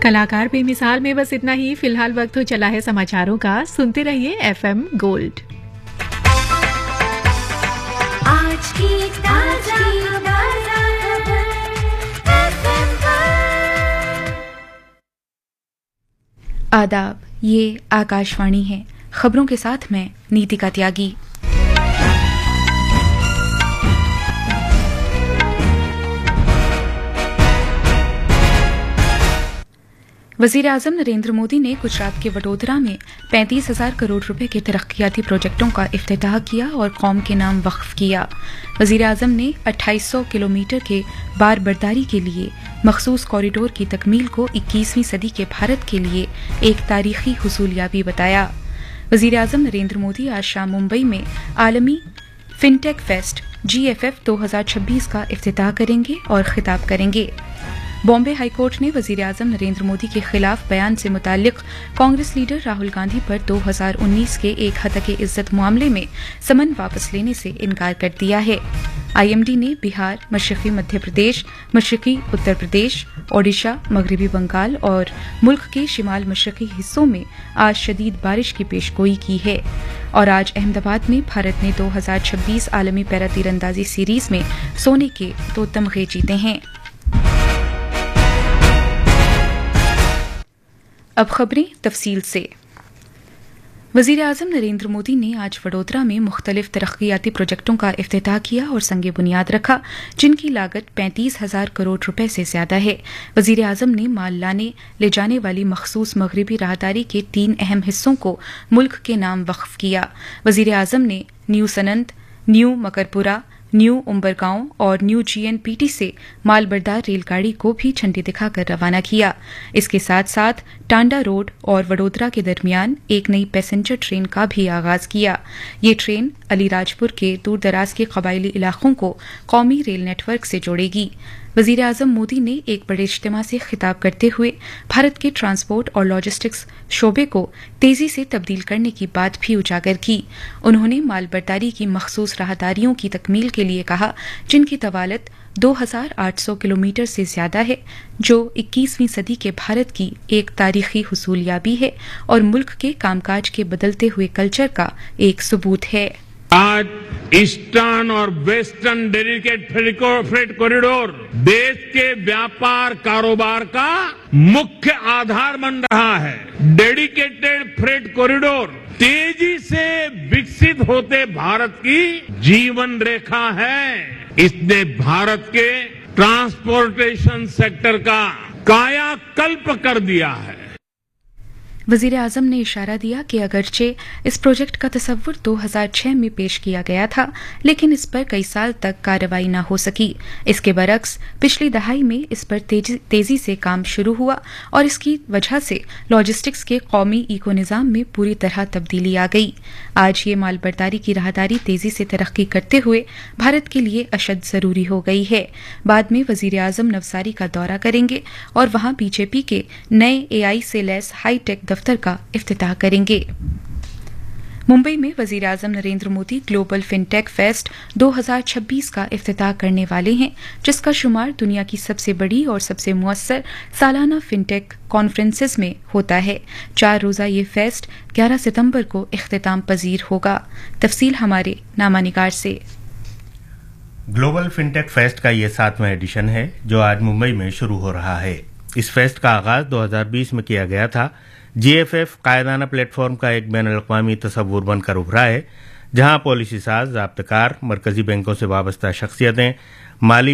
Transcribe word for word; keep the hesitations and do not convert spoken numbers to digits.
कलाकार बेमिसाल में बस इतना ही। फिलहाल वक्त हो चला है समाचारों का। सुनते रहिए एफएम गोल्ड। आज की ताजा आदाब, ये आकाशवाणी है। खबरों के साथ मैं नीतिका त्यागी। वजीर आजम नरेंद्र मोदी ने गुजरात के वडोदरा में पैंतीस हजार करोड़ रुपए के तरक्याती प्रोजेक्टों का इफ्तिताह किया और कौम के नाम वक्फ किया। वजीर आजम ने अट्ठाईस सौ किलोमीटर के बार बर्दारी के लिए मखसूस कॉरिडोर की तकमील को इक्कीसवीं सदी के भारत के लिए एक तारीखी हुसूलियाबी बताया। वजीर आजम नरेंद्र मोदी आज शाम मुंबई में आलमी फिनटेक फेस्ट जी एफ एफ दो हजार छब्बीस का इफ्तिताह करेंगे और खिताब करेंगे। बॉम्बे हाईकोर्ट ने वजीर आजम नरेंद्र मोदी के खिलाफ बयान से मुताल्लिक कांग्रेस लीडर राहुल गांधी पर दो हजार उन्नीस के एक हतक इज्जत मामले में समन वापस लेने से इनकार कर दिया है। आईएमडी ने बिहार, मशरकी मध्य प्रदेश, मशरकी उत्तर प्रदेश, ओडिशा, मगरबी बंगाल और मुल्क के शिमाल मशरकी हिस्सों में आज शदीद बारिश की पेशगोई की है। और आज अहमदाबाद में भारत ने दो हजार छब्बीस आलमी पैरा तीरंदाजी सीरीज में सोने के दो तमगे जीते हैं। अब खबरें तफसील से। वजीर आजम नरेंद्र मोदी ने आज वडोदरा में मुख्तलिफ तरक्याती प्रोजेक्टों का इफ्तिताह किया और संगे बुनियाद रखा, जिनकी लागत पैंतीस हजार करोड़ रुपए से ज्यादा है। वजीर आजम ने माल लाने ले जाने वाली मखसूस मगरबी राहदारी के तीन अहम हिस्सों को मुल्क के नाम वक्फ किया। वजीर आजम ने new Sanand, new Makarpura, new उम्बरगांव और न्यू जीएनपीटी से मालबरदार रेलगाड़ी को भी झंडी दिखाकर रवाना किया। इसके साथ साथ टांडा रोड और वडोदरा के दरमियान एक नई पैसेंजर ट्रेन का भी आगाज किया। ये ट्रेन अलीराजपुर के दूर दराज के कबायली इलाकों को कौमी रेल नेटवर्क से जोड़ेगी। वजीर आजम मोदी ने एक बड़े इज्तिमा से खिताब करते हुए भारत के ट्रांसपोर्ट और लॉजिस्टिक्स शोबे को तेजी से तब्दील करने की बात भी उजागर की। उन्होंने मालबरदारी की मखसूस राहदारियों की तकमील के लिए कहा, जिनकी तवालत दो हजार आठ सौ किलोमीटर से ज्यादा है, जो इक्कीसवीं सदी के भारत की एक तारीखी हुसूलियाबी है और मुल्क के कामकाज के बदलते हुए कल्चर का एक सबूत है। आज ईस्टर्न और वेस्टर्न डेडिकेटेड फ्रेट कॉरिडोर देश के व्यापार कारोबार का मुख्य आधार बन रहा है। डेडिकेटेड फ्रेट कॉरिडोर तेजी से विकसित होते भारत की जीवन रेखा है। इसने भारत के ट्रांसपोर्टेशन सेक्टर का कायाकल्प कर दिया है। वजीर आजम ने इशारा दिया कि अगरचे इस प्रोजेक्ट का तसव्वुर दो हजार छह में पेश किया गया था, लेकिन इस पर कई साल तक कार्रवाई न हो सकी। इसके बरक्स पिछली दहाई में इस पर तेजी, तेजी से काम शुरू हुआ और इसकी वजह से लॉजिस्टिक्स के कौमी इको निज़ाम में पूरी तरह तब्दीली आ गई। आज ये मालबरदारी की राहदारी तेजी से तरक्की करते हुए भारत के लिए अशद जरूरी हो गई है। बाद में वजीर आजम नवसारी का दौरा करेंगे और वहां बीजेपी के नए एआई से लैस हाईटेक दफ्तर का इफ्तिताह करेंगे। मुंबई में वजीर आजम Narendra Modi global fintech fest दो हजार छब्बीस का इफ्तिताह करने वाले हैं, जिसका शुमार दुनिया की सबसे बड़ी और सबसे मुअस्सर सालाना फिनटेक कॉन्फ्रेंसेस में होता है। चार रोजा ये फेस्ट ग्यारह सितंबर को इख्तिताम पजीर होगा। तफसील हमारे नामानिगार से। ग्लोबल फिनटेक फेस्ट का ये सातवां एडिशन है, जो आज मुंबई में शुरू हो रहा है। इस फेस्ट का आगाज दो हजार बीस में किया गया था। जीएफएफ कायदाना प्लेटफॉर्म का एक बैन अल-अक़वामी तसव्वुर बनकर उभरा है, जहां पॉलिसी साज, ज़ाब्तकार, मरकजी बैंकों से वाबस्ता शख्सियतें, माली